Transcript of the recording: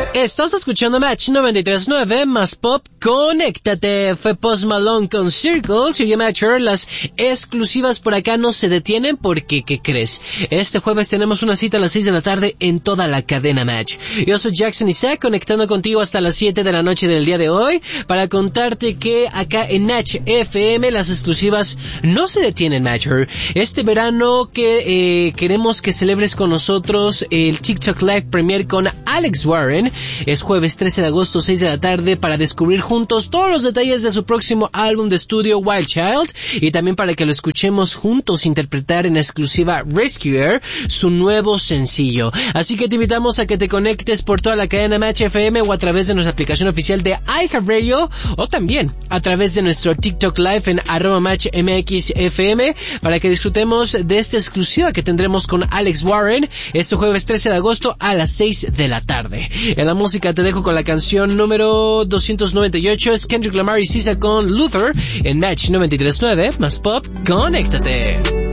Estás escuchando Match 93.9 más Pop. Conéctate. Fue Post Malone con Circles. Y oye, Matcher, las exclusivas por acá no se detienen porque, ¿qué crees? Este jueves tenemos una cita a las 6 de la tarde en toda la cadena Match. Yo soy Jackson Isaac, conectando contigo hasta las 7 de la noche del día de hoy para contarte que acá en Match FM las exclusivas no se detienen, Matcher. Este verano que queremos que celebres con nosotros el TikTok Live Premiere con Alex Warren. Es jueves 13 de agosto, 6 de la tarde, para descubrir juntos todos los detalles de su próximo álbum de estudio Wild Child, y también para que lo escuchemos juntos interpretar en exclusiva Rescuer, su nuevo sencillo. Así que te invitamos a que te conectes por toda la cadena Match FM o a través de nuestra aplicación oficial de iHeartRadio, o también a través de nuestro TikTok Live en @MatchMXFM, para que disfrutemos de esta exclusiva que tendremos con Alex Warren este jueves 13 de agosto a las 6 de la tarde. En la música te dejo con la canción número 298, es Kendrick Lamar y SZA con Luther en Match 93.9 más Pop. Conéctate.